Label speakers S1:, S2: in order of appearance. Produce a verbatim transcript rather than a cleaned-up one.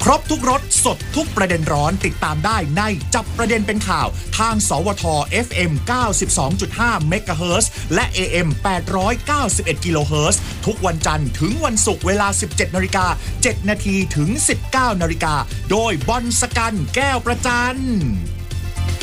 S1: ครบทุกรสสดทุกประเด็นร้อนติดตามได้ในจับประเด็นเป็นข่าวทางสวท เอฟ เอ็ม เก้าสิบสองจุดห้า เมกะเฮิรตซ์และ เอ เอ็ม แปดร้อยเก้าสิบเอ็ด กิโลเฮิรตซ์ทุกวันจันทร์ถึงวันศุกร์เวลา สิบเจ็ดนาฬิกาเจ็ดนาทีถึง สิบเก้านาฬิกาโดยบอลสกันแก้วประจัน